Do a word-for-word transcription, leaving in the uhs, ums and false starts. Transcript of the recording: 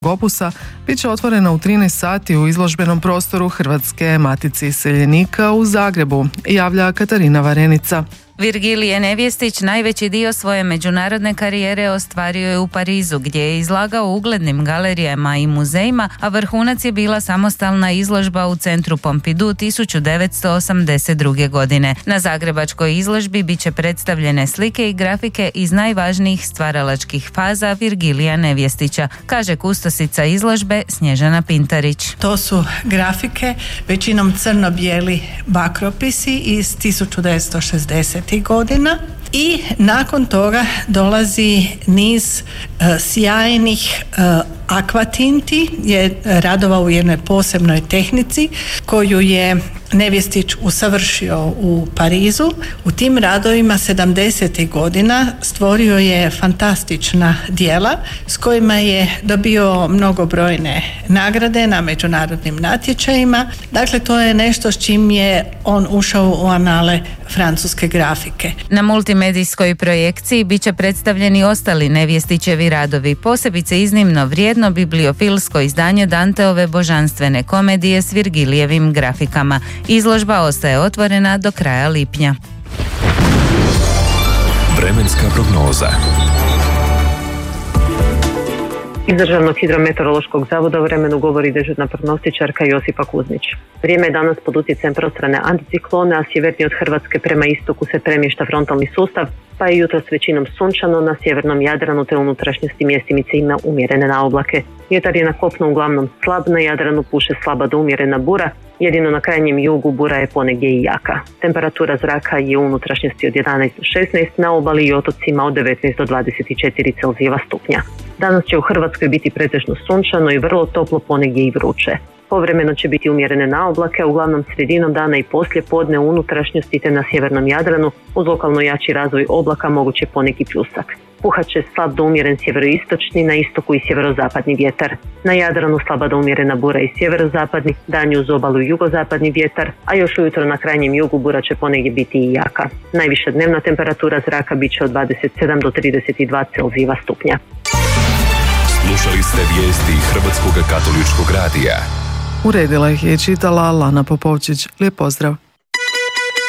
opusa bit će otvorena u trinaest sati u izložbenom prostoru Hrvatske matice iseljenika u Zagrebu, javlja Katarina Varenica. Virgilije Nevjestić najveći dio svoje međunarodne karijere ostvario je u Parizu, gdje je izlagao u uglednim galerijama i muzejima, a vrhunac je bila samostalna izložba u centru Pompidou tisuću devetsto osamdeset druge. godine. Na zagrebačkoj izložbi bit će predstavljene slike i grafike iz najvažnijih stvaralačkih faza Virgilija Nevjestića, kaže kustosica izložbe Snježana Pintarić. To su grafike, većinom crno-bijeli bakropisi iz tisuću devetsto šezdesetih godina i nakon toga dolazi niz uh, sjajnih uh, akvatinti, je radova u jednoj posebnoj tehnici koju je Nevjestić usavršio u Parizu. U tim radovima sedamdesetih godina stvorio je fantastična djela s kojima je dobio mnogobrojne nagrade na međunarodnim natječajima. Dakle, to je nešto s čim je on ušao u anale francuske grafike. Na multimedijskoj projekciji bit će predstavljeni ostali Nevjestićevi radovi, posebice iznimno vrijedno bibliofilsko izdanje Danteove božanstvene komedije s Virgilijevim grafikama. Izložba ostaje otvorena do kraja lipnja. Vremenska prognoza. Iz Državnog hidrometeorološkog zavoda o vremenu govori dežurna prognostičarka Josipa Kuzmić. Vrijeme je danas pod utjecajem prostrane anticiklone, a sjevernije od Hrvatske prema istoku se premješta frontalni sustav, pa je jutros većinom sunčano, na sjevernom Jadranu te unutrašnjosti mjestimice ima umjerene naoblake. Vjetar je na kopnu uglavnom slab, na Jadranu puše slaba do umjerena bura, jedino na krajnjem jugu bura je ponegdje i jaka. Temperatura zraka je u unutrašnjosti od jedanaest do šesnaest, na obali i otocima od devetnaest do dvadeset četiri Celzijeva stupnja. Danas će u Hrvatskoj biti pretežno sunčano i vrlo toplo, ponegdje i vruće. Povremeno će biti umjerene naoblake, a uglavnom sredinom dana i poslije podne u unutrašnjosti te na sjevernom Jadranu uz lokalno jači razvoj oblaka moguće poneki pljusak. Puhat će slab do umjeren sjeveroistočni, na istoku i sjeverozapadni vjetar. Na Jadranu slaba do umjerena bura i sjeverozapadni, danju uz obalu i jugozapadni vjetar, a još ujutro na krajnjem jugu bura će ponegdje biti i jaka. Najviša dnevna temperatura zraka bit će od dvadeset sedam do trideset dva Celzijeva stupnja. Slušali ste vijesti Hrvatskog katoličkog radija. Uredila ih je čitala Lana Popovčić. Lijep pozdrav.